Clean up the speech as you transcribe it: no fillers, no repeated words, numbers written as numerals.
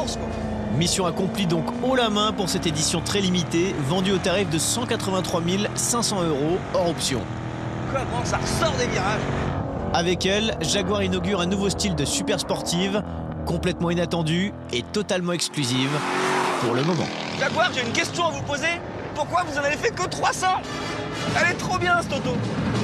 course, quoi. Mission accomplie donc haut la main pour cette édition très limitée, vendue au tarif de 183 500 € hors option. Comment ça ressort des virages? Avec elle, Jaguar inaugure un nouveau style de super sportive, complètement inattendue et totalement exclusive pour le moment. Jaguar, j'ai une question à vous poser. Pourquoi vous en avez fait que 300? Elle est trop bien, cette auto.